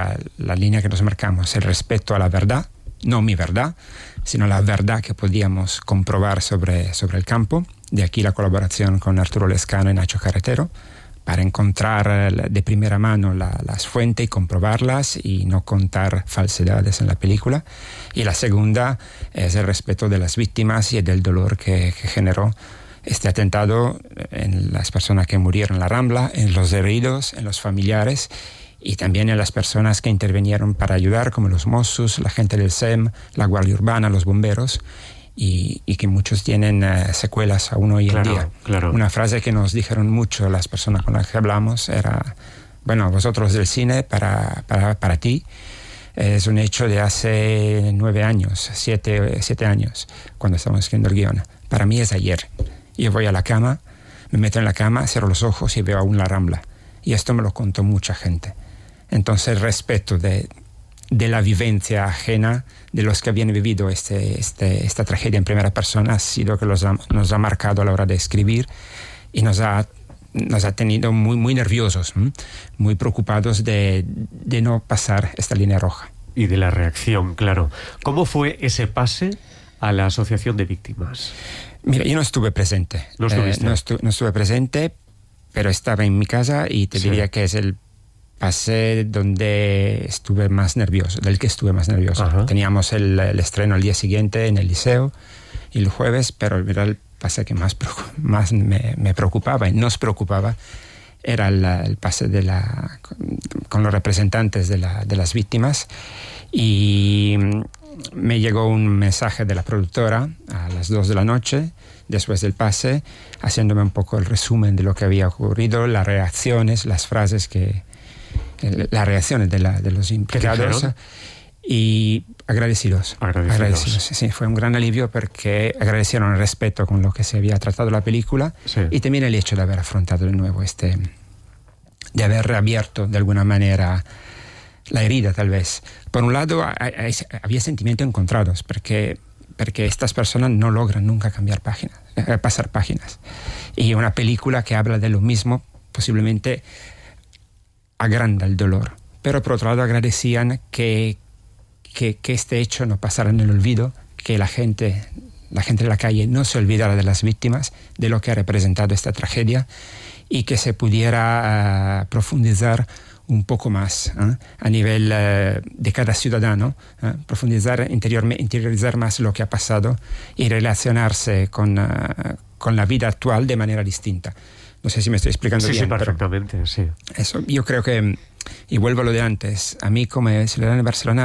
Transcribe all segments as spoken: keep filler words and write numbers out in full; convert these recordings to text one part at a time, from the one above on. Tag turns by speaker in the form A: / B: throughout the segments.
A: la, la línea que nos marcamos, el respeto a la verdad, no mi verdad, sino la verdad que podíamos comprobar sobre, sobre el campo. De aquí la colaboración con Arturo Lescano y Nacho Carretero, para encontrar de primera mano la, las fuentes y comprobarlas y no contar falsedades en la película. Y la segunda es el respeto de las víctimas y del dolor que, que generó este atentado en las personas que murieron en la Rambla, en los heridos, en los familiares y también en las personas que intervinieron para ayudar, como los Mossos, la gente del S E M, la Guardia Urbana, los bomberos. Y, y que muchos tienen uh, secuelas aún hoy
B: claro,
A: en día.
B: Claro.
A: Una frase que nos dijeron mucho las personas con las que hablamos era, bueno, vosotros del cine, para, para, para ti, es un hecho de hace nueve años, siete, siete años, cuando estábamos escribiendo el guión. Para mí es ayer. Yo voy a la cama, me meto en la cama, cierro los ojos y veo aún la Rambla. Y esto me lo contó mucha gente. Entonces, el respeto de... de la vivencia ajena de los que habían vivido este, este, esta tragedia en primera persona ha sido que los ha, nos ha marcado a la hora de escribir y nos ha, nos ha tenido muy, muy nerviosos, ¿m? muy preocupados de, de no pasar esta línea roja.
B: Y de la reacción, claro. ¿Cómo fue ese pase a la Asociación de Víctimas?
A: Mira, yo no estuve presente.
B: ¿No estuviste?
A: Eh, no, estu- no estuve presente, pero estaba en mi casa y te sí. diría que es el pasé donde estuve más nervioso, del que estuve más nervioso. Ajá. Teníamos el, el estreno al día siguiente en el Liceo y el jueves, pero el pase que más, más me, me preocupaba y nos preocupaba era el, el pase de la, con los representantes de, la, de las víctimas. Y me llegó un mensaje de la productora a las dos de la noche, después del pase, haciéndome un poco el resumen de lo que había ocurrido, las reacciones, las frases que... las reacciones de, la, de los implicados y agradecidos.
B: Agradecidos.
A: agradecidos. Sí, fue un gran alivio porque agradecieron el respeto con lo que se había tratado la película
B: sí.
A: y también el hecho de haber afrontado de nuevo este, de haber reabierto de alguna manera la herida tal vez. Por un lado hay, hay, había sentimientos encontrados porque, porque estas personas no logran nunca cambiar páginas, eh, pasar páginas. Y una película que habla de lo mismo posiblemente agranda el dolor, pero por otro lado agradecían que, que, que este hecho no pasara en el olvido, que la gente, la gente de la calle no se olvidara de las víctimas, de lo que ha representado esta tragedia y que se pudiera uh, profundizar un poco más ¿eh? a nivel uh, de cada ciudadano, ¿eh? profundizar, interiorizar más lo que ha pasado y relacionarse con, uh, con la vida actual de manera distinta. No sé si me estoy explicando
B: sí,
A: bien.
B: Sí, perfectamente, pero sí.
A: Eso, yo creo que, y vuelvo a lo de antes, a mí como ciudadano de Barcelona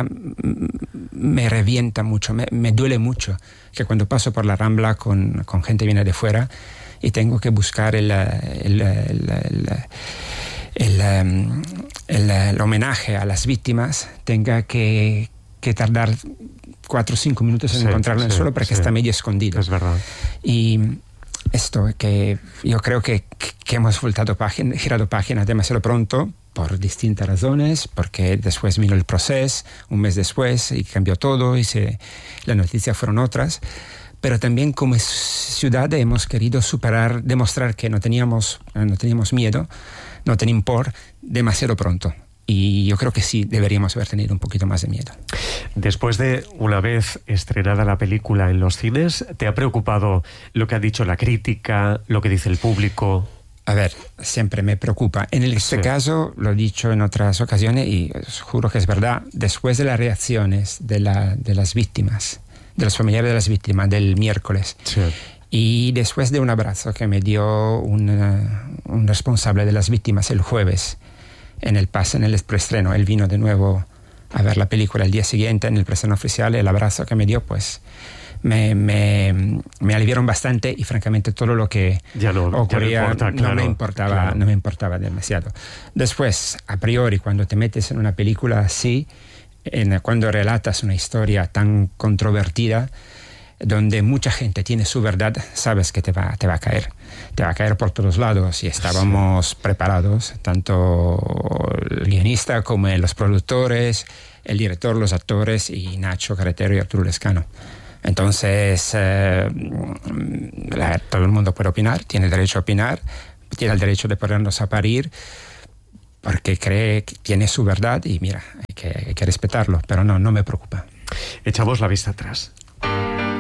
A: me revienta mucho, me, me duele mucho que cuando paso por la Rambla con, con gente que viene de fuera y tengo que buscar el, el, el, el, el, el, el, el homenaje a las víctimas, tenga que, que tardar cuatro o cinco minutos en sí, encontrarlo en el sí, suelo porque sí. está medio escondido.
B: Es verdad.
A: Y esto que yo creo que, que hemos voltado página, girado páginas demasiado pronto por distintas razones, porque después vino el proceso, un mes después, y cambió todo, y se, las noticias fueron otras. Pero también como ciudad hemos querido superar, demostrar que no teníamos, no teníamos miedo, no teníamos por demasiado pronto. Y yo creo que sí deberíamos haber tenido un poquito más de miedo.
B: Después de una vez estrenada la película en los cines, ¿te ha preocupado lo que ha dicho la crítica, lo que dice el público?
A: A ver, siempre me preocupa. En este sí. caso, lo he dicho en otras ocasiones y os juro que es verdad, después de las reacciones de, la, de las víctimas, de los familiares de las víctimas del miércoles,
B: sí.
A: y después de un abrazo que me dio una, un responsable de las víctimas el jueves, en el pase, en el preestreno, él vino de nuevo a ver la película el día siguiente en el preestreno oficial, el abrazo que me dio pues me, me, me aliviaron bastante y francamente todo lo que
B: ya no,
A: ocurría
B: ya no, importa, claro,
A: no, me importaba,
B: claro.
A: no me importaba demasiado. Después, a priori, cuando te metes en una película así, en, cuando relatas una historia tan controvertida, donde mucha gente tiene su verdad, sabes que te va, te va a caer. Te va a caer por todos lados y estábamos sí. preparados, tanto el guionista como los productores, el director, los actores y Nacho Carretero y Arturo Lescano. Entonces, eh, la, todo el mundo puede opinar, tiene derecho a opinar, tiene el derecho de ponernos a parir porque cree que tiene su verdad y mira, que, hay que respetarlo, pero no, no me preocupa.
B: Echamos la vista atrás.